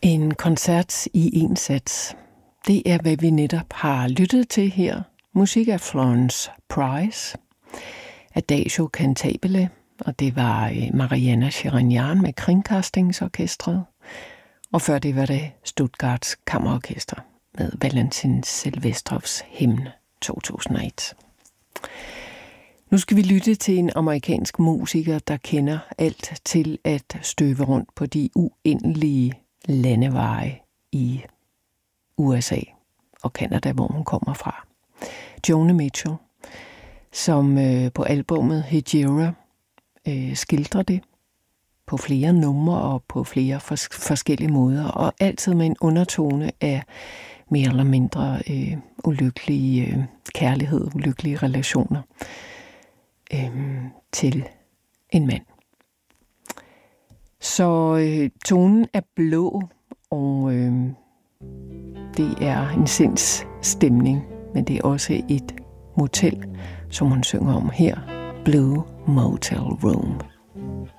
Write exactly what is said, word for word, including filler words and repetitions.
En koncert i en sats. Det er, hvad vi netop har lyttet til her. Musik af Florence Price, Adagio Cantabile, og det var Marianna Shirinyan med Kringkastingsorkestret. Og før det var det Stuttgarts Kammerorkester med Valentin Silvestrovs hymne to tusind og et. Nu skal vi lytte til en amerikansk musiker, der kender alt til at støve rundt på de uendelige landeveje i U S A og Canada, hvor hun kommer fra. Joni Mitchell, som øh, på albumet Hejira øh, skildrer det på flere numre og på flere fors- forskellige måder, og altid med en undertone af mere eller mindre øh, ulykkelige øh, kærlighed, ulykkelige relationer øh, til en mand. Så øh, tonen er blå, og øh, det er en sindsstemning, men det er også et motel, som hun synger om her, Blue Motel Room.